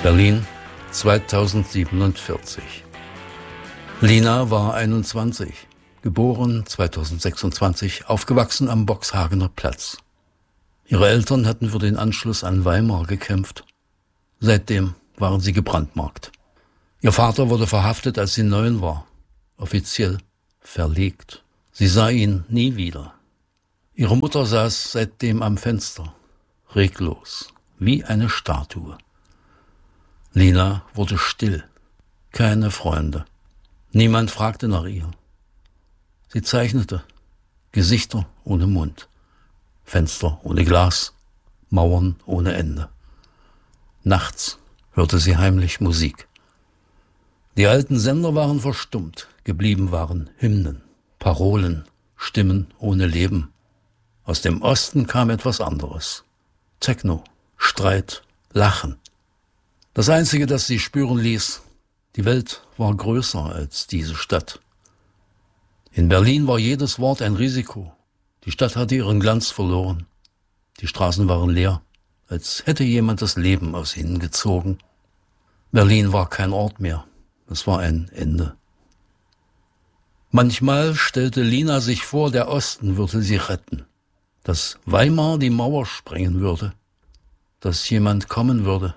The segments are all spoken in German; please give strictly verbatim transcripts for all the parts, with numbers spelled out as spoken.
Berlin, zweitausendsiebenundvierzig. Lina war einundzwanzig, geboren zweitausendsechsundzwanzig, aufgewachsen am Boxhagener Platz. Ihre Eltern hatten für den Anschluss an Weimar gekämpft. Seitdem waren sie gebrandmarkt. Ihr Vater wurde verhaftet, als sie neun war, offiziell verlegt. Sie sah ihn nie wieder. Ihre Mutter saß seitdem am Fenster, reglos, wie eine Statue. Lina wurde still, keine Freunde. Niemand fragte nach ihr. Sie zeichnete, Gesichter ohne Mund, Fenster ohne Glas, Mauern ohne Ende. Nachts hörte sie heimlich Musik. Die alten Sender waren verstummt, geblieben waren Hymnen, Parolen, Stimmen ohne Leben. Aus dem Osten kam etwas anderes. Techno, Streit, Lachen. Das Einzige, das sie spüren ließ, die Welt war größer als diese Stadt. In Berlin war jedes Wort ein Risiko. Die Stadt hatte ihren Glanz verloren. Die Straßen waren leer, als hätte jemand das Leben aus ihnen gezogen. Berlin war kein Ort mehr. Es war ein Ende. Manchmal stellte Lina sich vor, der Osten würde sie retten. Dass Weimar die Mauer sprengen würde. Dass jemand kommen würde.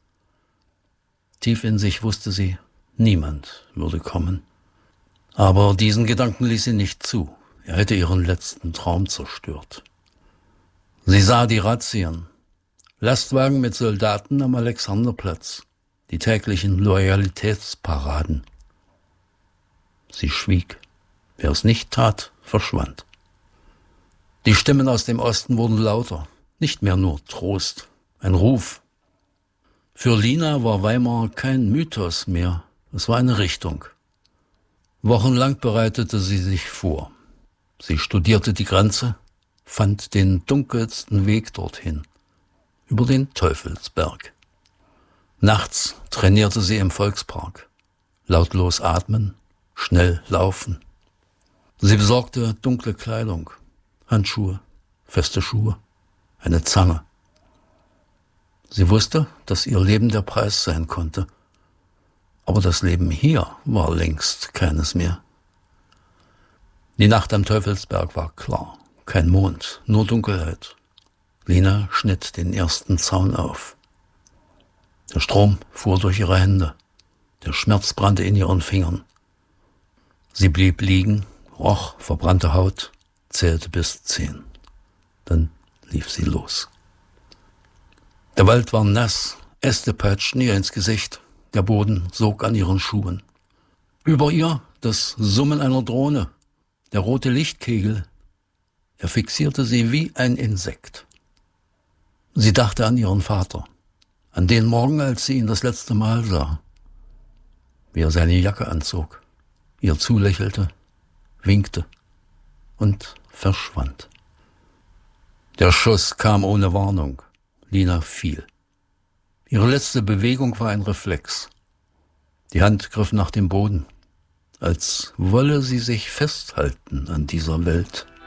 Tief in sich wusste sie, niemand würde kommen. Aber diesen Gedanken ließ sie nicht zu. Er hätte ihren letzten Traum zerstört. Sie sah die Razzien. Lastwagen mit Soldaten am Alexanderplatz. Die täglichen Loyalitätsparaden. Sie schwieg. Wer es nicht tat, verschwand. Die Stimmen aus dem Osten wurden lauter. Nicht mehr nur Trost, ein Ruf. Für Lina war Weimar kein Mythos mehr, es war eine Richtung. Wochenlang bereitete sie sich vor. Sie studierte die Grenze, fand den dunkelsten Weg dorthin, über den Teufelsberg. Nachts trainierte sie im Volkspark, lautlos atmen, schnell laufen. Sie besorgte dunkle Kleidung, Handschuhe, feste Schuhe, eine Zange. Sie wusste, dass ihr Leben der Preis sein konnte. Aber das Leben hier war längst keines mehr. Die Nacht am Teufelsberg war klar. Kein Mond, nur Dunkelheit. Lina schnitt den ersten Zaun auf. Der Strom fuhr durch ihre Hände. Der Schmerz brannte in ihren Fingern. Sie blieb liegen, roch verbrannte Haut, zählte bis zehn. Dann lief sie los. Der Wald war nass, Äste peitschten ihr ins Gesicht, der Boden sog an ihren Schuhen. Über ihr das Summen einer Drohne, der rote Lichtkegel. Er fixierte sie wie ein Insekt. Sie dachte an ihren Vater, an den Morgen, als sie ihn das letzte Mal sah, wie er seine Jacke anzog, ihr zulächelte, winkte und verschwand. Der Schuss kam ohne Warnung. Lina fiel. Ihre letzte Bewegung war ein Reflex. Die Hand griff nach dem Boden, als wolle sie sich festhalten an dieser Welt.